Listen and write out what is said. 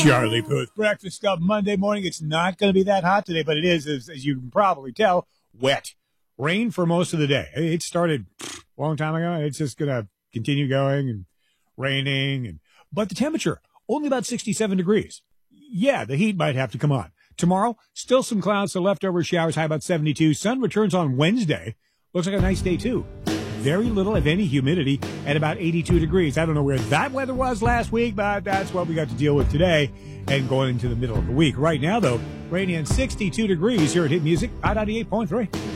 Charlie Puth. Breakfast Club Monday morning. It's not going to be that hot today, but it is, as you can probably tell, wet. Rain for most of the day. It started a long time ago. It's just going to continue going and raining. But the temperature, only about 67 degrees. Yeah, the heat might have to come on. Tomorrow, still some clouds, so leftover showers, high about 72. Sun returns on Wednesday. Looks like a nice day, too. Very little, if any, humidity at about 82 degrees. I don't know where that weather was last week, but that's what we got to deal with today and going into the middle of the week. Right now, though, rainy and 62 degrees here at Hit Music, 98.3.